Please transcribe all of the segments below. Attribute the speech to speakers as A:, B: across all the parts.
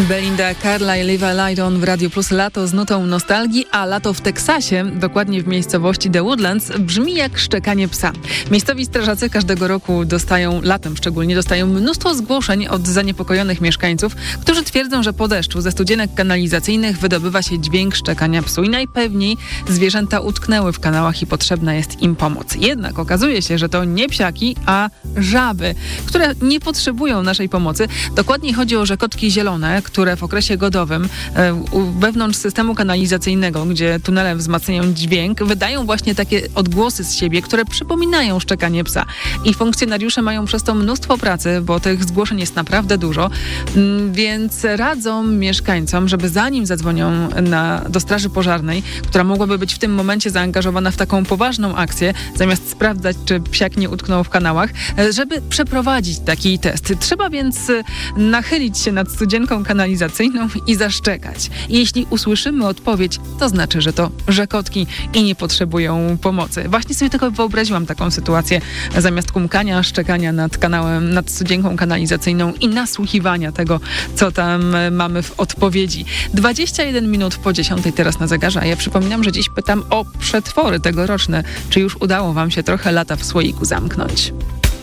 A: Belinda Carlisle, Live a Light On w Radiu Plus. Lato z nutą nostalgii, a lato w Teksasie, dokładnie w miejscowości The Woodlands, brzmi jak szczekanie psa. Miejscowi strażacy każdego roku latem szczególnie, dostają mnóstwo zgłoszeń od zaniepokojonych mieszkańców, którzy twierdzą, że po deszczu ze studzienek kanalizacyjnych wydobywa się dźwięk szczekania psu i najpewniej zwierzęta utknęły w kanałach i potrzebna jest im pomoc. Jednak okazuje się, że to nie psiaki, a żaby, które nie potrzebują naszej pomocy. Dokładniej chodzi o rzekotki zielone, które w okresie godowym wewnątrz systemu kanalizacyjnego, gdzie tunele wzmacniają dźwięk, wydają właśnie takie odgłosy z siebie, które przypominają szczekanie psa. I funkcjonariusze mają przez to mnóstwo pracy, bo tych zgłoszeń jest naprawdę dużo, więc radzą mieszkańcom, żeby zanim zadzwonią do straży pożarnej, która mogłaby być w tym momencie zaangażowana w taką poważną akcję, zamiast sprawdzać, czy psiak nie utknął w kanałach, żeby przeprowadzić taki test. Trzeba więc nachylić się nad studzienką kanalizacyjną i zaszczekać. I jeśli usłyszymy odpowiedź, to znaczy, że to rzekotki i nie potrzebują pomocy. Właśnie sobie tylko wyobraziłam taką sytuację. Zamiast kumkania, szczekania nad kanałem, nad studzienką kanalizacyjną i nasłuchiwania tego, co tam mamy w odpowiedzi. 21 minut po 10 teraz na zegarze, a ja przypominam, że dziś pytam o przetwory tegoroczne. Czy już udało wam się trochę lata w słoiku zamknąć?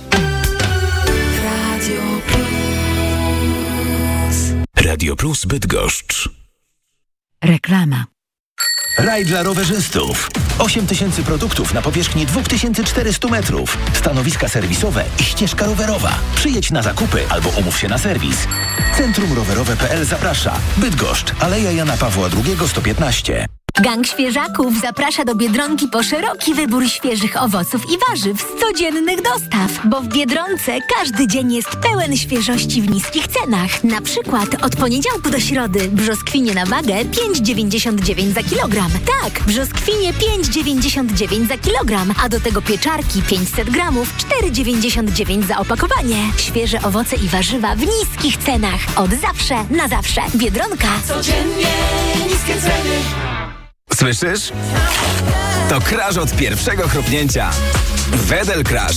B: Radio Plus Bydgoszcz.
C: Reklama.
D: Raj dla rowerzystów. 8000 produktów na powierzchni 2400 metrów. Stanowiska serwisowe i ścieżka rowerowa. Przyjedź na zakupy albo umów się na serwis. Centrum Rowerowe.pl zaprasza. Bydgoszcz, Aleja Jana Pawła II 115.
E: Gang Świeżaków zaprasza do Biedronki po szeroki wybór świeżych owoców i warzyw z codziennych dostaw, bo w Biedronce każdy dzień jest pełen świeżości w niskich cenach. Na przykład od poniedziałku do środy brzoskwinie na wagę 5,99 za kilogram. Tak, brzoskwinie 5,99 za kilogram, a do tego pieczarki 500 gramów 4,99 za opakowanie. Świeże owoce i warzywa w niskich cenach. Od zawsze na zawsze. Biedronka.
F: Codziennie niskie ceny.
B: Słyszysz? To crash od pierwszego chrupnięcia. Wedel Crash.